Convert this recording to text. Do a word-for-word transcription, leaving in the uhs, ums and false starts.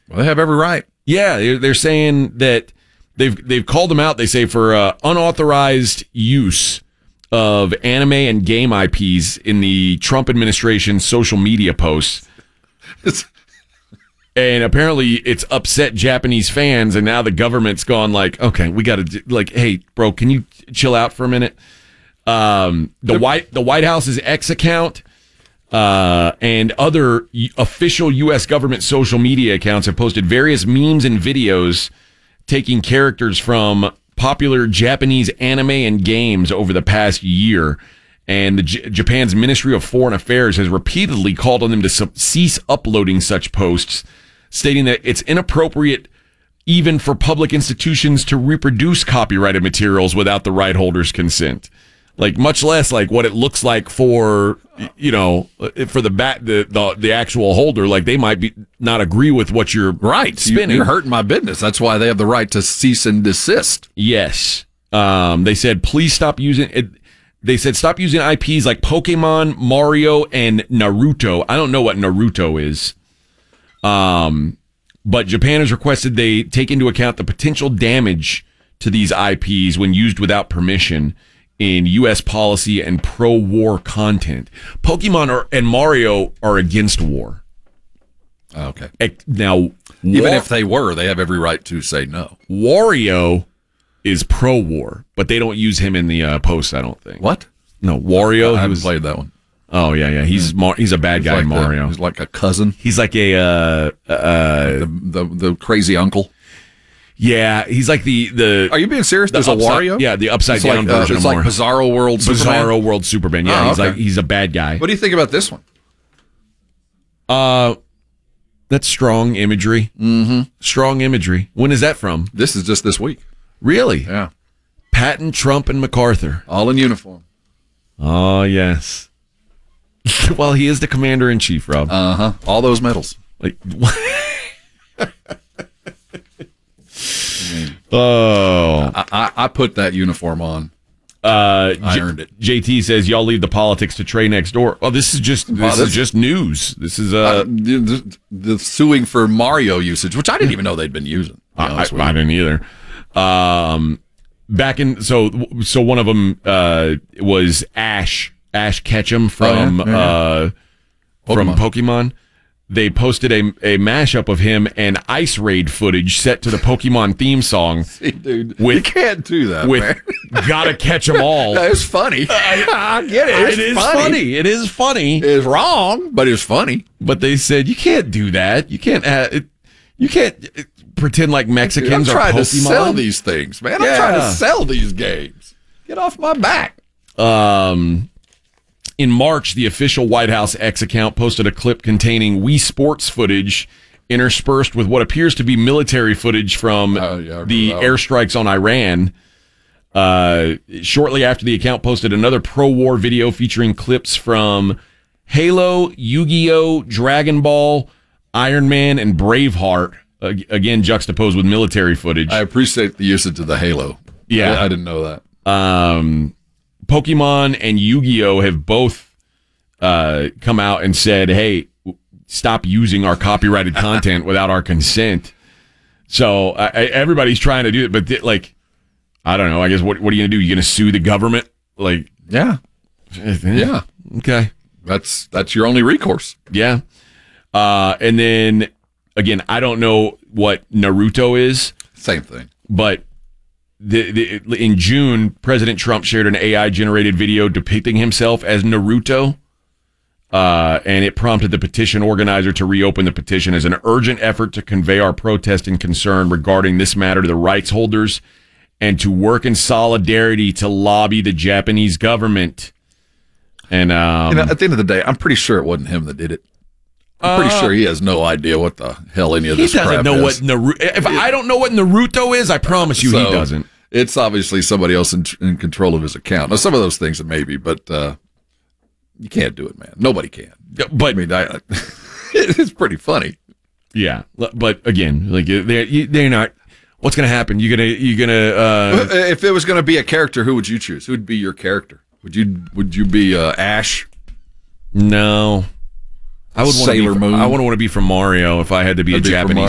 Well, they have every right. Yeah, they're, they're saying that they've they've called them out. They say for uh, unauthorized use of anime and game I Ps in the Trump administration's social media posts. And apparently it's upset Japanese fans, and now the government's gone like, okay, we got to, like, hey, bro, can you chill out for a minute? Um, the White the White House's X account uh, and other official U S government social media accounts have posted various memes and videos taking characters from popular Japanese anime and games over the past year. And the J- Japan's Ministry of Foreign Affairs has repeatedly called on them to su- cease uploading such posts, stating that it's inappropriate even for public institutions to reproduce copyrighted materials without the right holder's consent. Like, much less like what it looks like for, you know, for the bat, the, the the actual holder. Like, they might be not agree with what you're right spinning. You're hurting my business. That's why they have the right to cease and desist. Yes. Um, they said, please stop using it. They said, stop using I Ps like Pokemon, Mario, and Naruto. I don't know what Naruto is. Um, but Japan has requested they take into account the potential damage to these I Ps when used without permission in U S policy and pro-war content. Pokemon are, and Mario are against war. Okay. Now, even war, if they were, they have every right to say no. Wario is pro-war, but they don't use him in the uh, post, I don't think. What? No, Wario. I haven't he was, played that one. Oh, yeah, yeah. He's Mar- he's a bad He's guy, like Mario. The, he's like a cousin. He's like a... Uh, uh, the, the the crazy uncle. Yeah, he's like the... the Are you being serious? There's upside, a Wario? Yeah, the upside it's down like, uh, version it's of like Mario. Bizarro World Superman? Bizarro World Superman, yeah. Oh, he's okay. like he's a bad guy. What do you think about this one? Uh, that's strong imagery. Mm-hmm. Strong imagery. When is that from? This is just this week. Really? Yeah. Patton, Trump, and MacArthur. All in uniform. Oh, yes. Well, he is the commander-in-chief, Rob. Uh-huh. All those medals. Like, oh. I, I, I put that uniform on. Uh, I J- earned it. J T says, y'all leave the politics to Trey next door. Oh, this is just this, Wow, this is just news. This is... Uh, uh, the, the, the suing for Mario usage, which I didn't even know they'd been using. I, I, I didn't either. Um, back in... So, so one of them uh, was Ash. Ash Ketchum from... Oh, yeah, yeah, yeah. Uh, from Pokemon. They posted a a mashup of him and Ice Raid footage set to the Pokemon theme song. See, dude, with, you can't do that, with man. Gotta catch 'em all. No, it's funny. I, I get it. It's it is funny. funny. It is funny. It's wrong, but it's funny. But they said you can't do that. You can't. Uh, it, you can't uh, pretend like Mexicans Dude, I'm are trying Pokemon. to sell these things, man. Yeah. I'm trying to sell these games. Get off my back. Um. In March, the official White House X account posted a clip containing Wii Sports footage interspersed with what appears to be military footage from Oh, yeah, the wow. airstrikes on Iran. Uh, shortly after the account posted another pro-war video featuring clips from Halo, Yu-Gi-Oh!, Dragon Ball, Iron Man, and Braveheart, uh, again juxtaposed with military footage. I appreciate the usage of the Halo. Yeah. I, I didn't know that. Um, Pokemon and Yu-Gi-Oh! Have both uh, come out and said, hey, stop using our copyrighted content without our consent. So I, I, everybody's trying to do it, but th- like, I don't know. I guess what what are you going to do? You going to sue the government? Like, Yeah. Yeah. Okay. That's that's your only recourse. Yeah. Uh, and then, again, I don't know what Naruto is, Same thing. but The, the, in June, President Trump shared an A I-generated video depicting himself as Naruto, uh, and it prompted the petition organizer to reopen the petition as an urgent effort to convey our protest and concern regarding this matter to the rights holders and to work in solidarity to lobby the Japanese government. And um, You know, at the end of the day, I'm pretty sure it wasn't him that did it. I'm pretty Uh, sure he has no idea what the hell any of he this doesn't crap know is. what Naruto. If I don't know what Naruto is, I promise you, So, he doesn't. It's obviously somebody else in, in control of his account. Now, some of those things maybe, but uh, you can't do it, man. Nobody can. But I mean, I, it's pretty funny. yeah, but again, like they're they're not. What's going to happen? You gonna you gonna? Uh, If it was going to be a character, who would you choose? Who would be your character? Would you would you be uh, Ash? no. I would want to Sailor be, Moon. I would want to be from Mario if I had to be I'd a be from Japanese